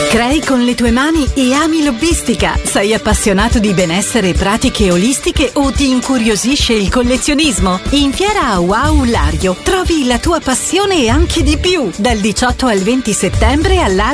Crei con le tue mani e ami l'hobbistica? Sei appassionato di benessere e pratiche olistiche o ti incuriosisce il collezionismo? In Fiera Wow Lario trovi la tua passione e anche di più. Dal 18 al 20 settembre all'Area